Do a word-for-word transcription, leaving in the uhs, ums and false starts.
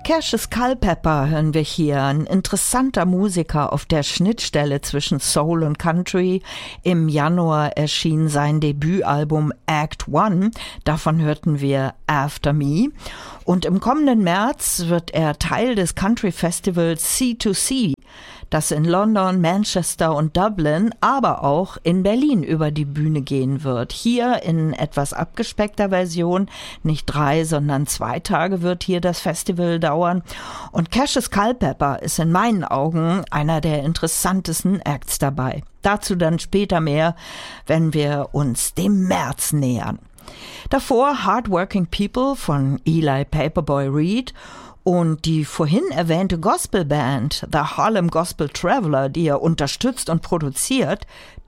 Cassius Culpepper hören wir hier, ein interessanter Musiker auf der Schnittstelle zwischen Soul und Country. Im Januar erschien sein Debütalbum Act One, davon hörten wir After Me. Und im kommenden März wird er Teil des Country Festivals C to C, das in London, Manchester und Dublin, aber auch in Berlin über die Bühne gehen wird. Hier in etwas abgespeckter Version, nicht drei, sondern zwei Tage wird hier das Festival dauern. Und Cassius Culpepper ist in meinen Augen einer der interessantesten Acts dabei. Dazu dann später mehr, wenn wir uns dem März nähern. Davor Hardworking People von Eli Paperboy Reed und die vorhin erwähnte Gospelband The Harlem Gospel Traveler, die er unterstützt und produziert,